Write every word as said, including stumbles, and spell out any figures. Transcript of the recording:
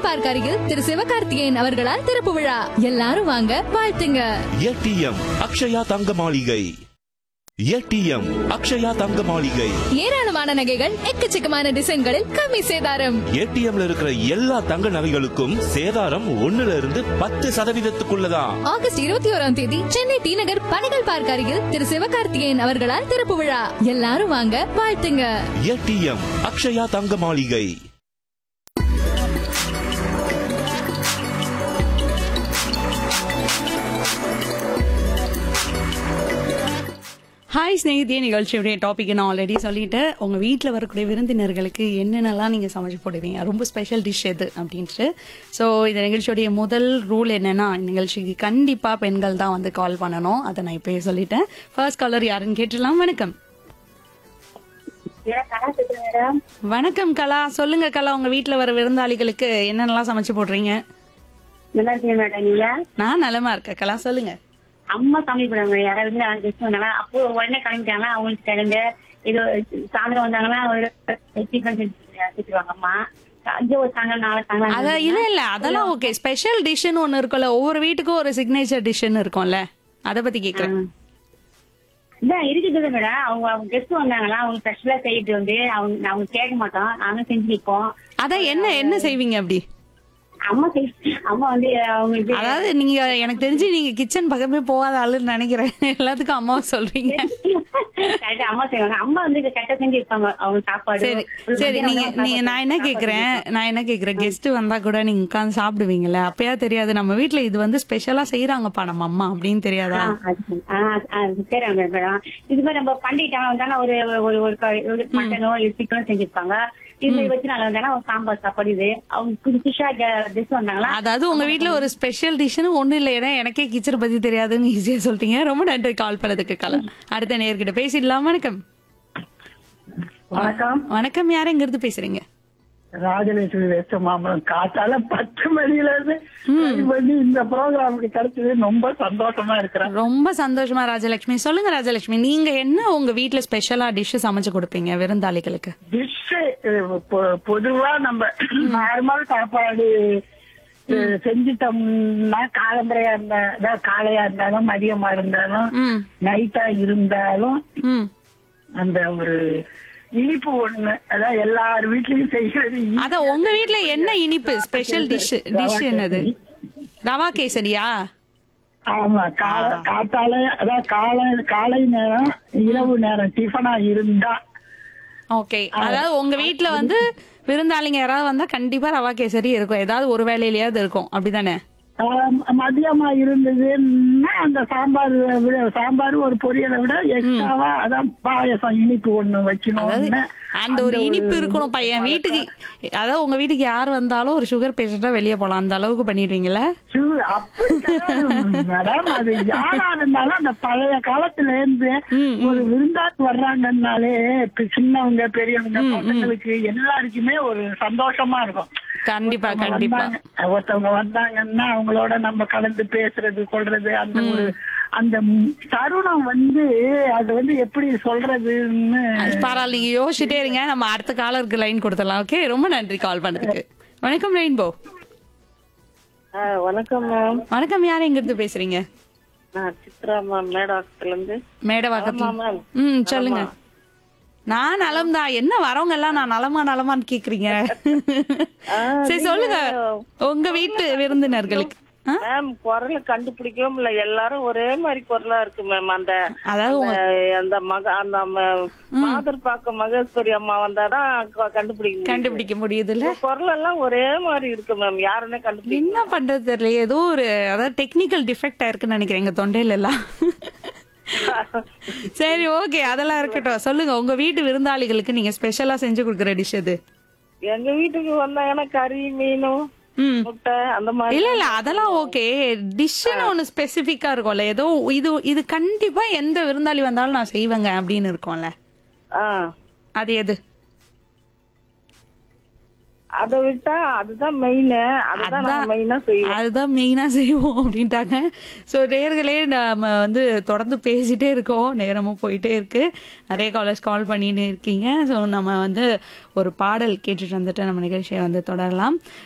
Park அருகில் திரு சிவகார்த்திகேயன் அவர்களால் திறப்பு விழா. எல்லாரும் வாங்க, வாழ்த்துங்க. ஏடிஎம் அக்ஷயா தங்க மாளிகை. ஏடிஎம் அக்ஷயா தங்க மாளிகை. ஏராளமான நகைகள், எக்கச்சக்கமான டிசைன்களில் கம்மி சேதாரம். ஏடிஎம்ல இருக்கிற எல்லா தங்க நகைகளுக்கும் சேதாரம் ஒண்ணுல இருந்து பத்து சதவீதத்துக்குள்ளதான். ஆகஸ்ட் இருபத்தி ஓராம் தேதி சென்னை டி நகர் பனைகள் பார்க் அருகில் திரு சிவகார்த்திகேயன் அவர்களால் திறப்பு விழா. எல்லாரும் வாங்க, வாழ்த்துங்க. ஏடிஎம் அக்ஷயா தங்க மாளிகை. ஹாய் ஸ்நேகிதிய நிகழ்ச்சியுடைய டாபிக் நான் ஆல்ரெடி சொல்லிட்டேன். உங்கள் வீட்டில் வரக்கூடிய விருந்தினர்களுக்கு என்னென்னலாம் நீங்கள் சமைச்சு போடுவீங்க, ரொம்ப ஸ்பெஷல் டிஷ் எது அப்படின்ட்டு. ஸோ இந்த நிகழ்ச்சியுடைய முதல் ரூல் என்னென்னா, நிகழ்ச்சிக்கு கண்டிப்பாக பெண்கள் தான் வந்து கால் பண்ணணும். அதை நான் இப்போயே சொல்லிட்டேன். ஃபர்ஸ்ட் காலர் யாருன்னு கேட்டுடலாம். வணக்கம். வணக்கம் கலா, சொல்லுங்க கலா, உங்க வீட்டில் வர விருந்தாளிகளுக்கு என்னென்னலாம் சமைச்சு போடுறீங்க? நான் நலமா இருக்கேன் கலா, சொல்லுங்க. அம்மா சமைப்பாங்க. யாராவது கெஸ்ட் வந்தாங்கன்னா அப்போ உடனே கிளம்பிட்டாங்கன்னா அவங்களுக்கு தெரிஞ்ச இது சாயந்தரம் வந்தாங்கன்னா சிக்கன் செஞ்சுருவாங்க அம்மா. அஞ்சு ஒரு சாயங்காலம் நாலு சாயங்காலம். அதான் இல்ல இல்ல அதெல்லாம் ஓகே. ஸ்பெஷல் டிஷ்னு ஒண்ணு இருக்கும்ல, ஒவ்வொரு வீட்டுக்கும் ஒரு சிக்னேச்சர் டிஷ்னு இருக்கும்ல, அத பத்தி கேக்குறேன். இதான் இருக்குது மேடம். அவங்க அவங்க கெஸ்ட் வந்தாங்கன்னா அவங்க ஸ்பெஷலா செய்யிட்டு வந்து அவங்க அவங்க கேட்க மாட்டோம், நானும் செஞ்சு வைப்போம். அதான் என்ன என்ன செய்வீங்க அப்படி? அம்மா அம்மா வந்து அவங்க அதாவது நீங்க எனக்கு தெரிஞ்சு நீங்க கிச்சன் பக்கமே போகாத ஆளுன்னு நினைக்கிறேன். எல்லாத்துக்கும் அம்மா சொல்றீங்க. அம்மா செய்வாங்க. அம்மா வந்து கரெக்டா செஞ்சு வைப்பாங்க அவங்க சாப்பாடு. சரி சரி நீங்க நீங்க நான் என்ன கேக்குறேன் நான் என்ன கேக்குறேன் கெஸ்ட் வந்தா கூட நீங்க உட்காந்து சாப்பிடுவீங்கல்ல, அப்பயா தெரியாது நம்ம வீட்டுல இது வந்து ஸ்பெஷலா செய்யறாங்கப்பா நம்ம அம்மா அப்படின்னு தெரியாதா? சரி மேடம். இது மாதிரி நம்ம பண்டிகை வந்தாலும் ஒரு ஒரு மட்டனோ சிக்கனோ செஞ்சிருப்பாங்க. இது வச்சு நல்லா வந்தாங்கன்னா சாம்பார் சாப்பாடு இது அவங்க ஃபிஷ்ஷா டிஷ் வந்தாங்களா. அதாவது உங்க வீட்டுல ஒரு ஸ்பெஷல் டிஷ்னு ஒண்ணு இல்ல, ஏன்னா எனக்கே கிச்சனை பத்தி தெரியாதுன்னு ஈஸியா சொல்லிட்டீங்க. ரொம்ப நன்றி கால் பண்ணதுக்கு கலா. அடுத்த நேர்கிட்ட பேசிடலாம். வணக்கம். வணக்கம். வணக்கம், யாரு எங்க இருந்து பேசுறீங்க? ராஜலட்சுமி வெஸ்ட் மாம்பழம். காத்தால பத்து மணில இருந்து பண்ணி இந்த ப்ரோக்ராமுக்கு கிடைச்சது ரொம்ப சந்தோஷமா இருக்கிறேன். ரொம்ப சந்தோஷமா ராஜலட்சுமி. சொல்லுங்க ராஜலட்சுமி, நீங்க என்ன உங்க வீட்டுல ஸ்பெஷலா டிஷ் சமைச்சு கொடுப்பீங்க விருந்தாளிகளுக்கு? டிஷ் பொதுவா நம்ம நார்மல் சாப்பாடு செஞ்சுட்டோம்னா, காலம்பரையா இருந்தா காலையா இருந்தாலும் மதியமா இருந்தாலும் நைட்டா இருந்தாலும் அந்த ஒரு இனிப்பு ஒண்ணு, அதான் எல்லார் வீட்லயும் செய்யறது. அத உங்க வீட்டுல என்ன இனிப்பு ஸ்பெஷல் டிஷ் டிஷ் என்னது? ரவா கேசரியா? ஆமா. காத்தால அதான் காலை காலை நேரம் இரவு நேரம் டிஃபனா இருந்தா ஓகே. அதாவது உங்க வீட்டுல வந்து விருந்தாளிங்க யாராவது வந்தா கண்டிப்பா ரவா கேசரி இருக்கும், ஏதாவது ஒரு வேலையிலயாவது இருக்கும், அப்படிதானே? மதியமா இருந்ததுன்னா அந்த சாம்பார் சாம்பார் ஒரு பொரியலை விட எக்ஸ்ட்ராவா அதான் பாயசம் இனிப்பு ஒண்ணு வைக்கணும். அந்த ஒரு இனிப்பு இருக்கணும் பையன் வீட்டுக்கு. அதாவது உங்க வீட்டுக்கு யார் வந்தாலும் ஒரு சுகர் பேஷண்டா வெளியே போலாம், அந்த அளவுக்கு பண்ணிடுவீங்களா? மேடம், அது யாரா இருந்தாலும் அந்த பழைய காலத்துல இருந்து ஒரு விருந்தாக்கு வர்றாங்கன்னாலே சின்னவங்க பெரியவங்க பசங்களுக்கு எல்லாருக்குமே ஒரு சந்தோஷமா இருக்கும். கண்டிப்பா கண்டிப்பா. ஒருத்தவங்க வந்தாங்கன்னா அவங்களோட நம்ம கலந்து பேசுறது சொல்றது அந்த ஒரு அந்த தருணம் வந்து அது வந்து எப்படி சொல்றதுன்னு பரவாயில்ல, நீங்க யோசிச்சுட்டே இருங்க. நம்ம அடுத்த காலருக்கு லைன் கொடுத்துடலாம். ஓகே, ரொம்ப நன்றி கால் பண்ணதுக்கு. வணக்கம் ரெயின்போ. வணக்கம் மேம். வணக்கம், யார் எங்க இருந்து பேசுறீங்க? சித்ரா மேம், மேடவாக்கத்துல இருந்து. மேடவாக்கத்துல. ம் சொல்லுங்க. நான் நலம் தான். என்ன வரவங்க எல்லாம் நான் நலமா நலமான்னு கேக்குறீங்க? சரி சொல்லுங்க, உங்க வீட்டு விருந்தினர்களுக்கு. மேம் குரல கண்டுபிடிக்கவும் இல்ல, எல்லாரும் ஒரே மாதிரி குரலா இருக்கு மேம். அந்த அதாவது அந்த மக அந்த மாதர் பாக்க மகேஸ்வரி அம்மா வந்தாதான் கண்டுபிடிக்க கண்டுபிடிக்க முடியுது இல்ல? குரல் எல்லாம் ஒரே மாதிரி இருக்கு மேம். யாருன்னு கண்டுபிடிக்க என்ன பண்றது தெரியல, ஏதோ ஒரு அதாவது டெக்னிக்கல் டிஃபெக்ட் ஆயிருக்குன்னு நினைக்கிறேன் எங்க தொண்டையில எல்லாம். சரி ஓகே, அதெல்லாம் இருக்கட்டும். சொல்லுங்க, உங்க வீட்டு விருந்தாளிகளுக்கு நீங்க ஸ்பெஷலா செஞ்சு கொடுக்குற டிஷ் எது? எங்க வீட்டுக்கு வந்தாங்கன்னா கறி மீனும் முட்டை அந்த மாதிரி. இல்ல இல்ல அதெல்லாம் ஓகே. டிஷ்னு ஒண்ணு ஸ்பெசிபிக்கா இருக்கும்ல, ஏதோ இது இது கண்டிப்பா எந்த விருந்தாளி வந்தாலும் நான் செய்வேங்க அப்படின்னு இருக்கும்ல, அது எது? அதை விட்டா அதுதான் மெயின். அதுதான் மெயினா செய்வோம் அப்படின்ட்டாங்க. ஸோ நேர்களே நம்ம வந்து தொடர்ந்து பேசிட்டே இருக்கோம், நேரமும் போயிட்டே இருக்கு, நிறைய காலர்ஸ் கால் பண்ணிட்டு இருக்கீங்க. ஸோ நம்ம வந்து ஒரு பாடல் கேட்டுட்டு வந்துட்டு நம்ம நிகழ்ச்சியை வந்து தொடரலாம்.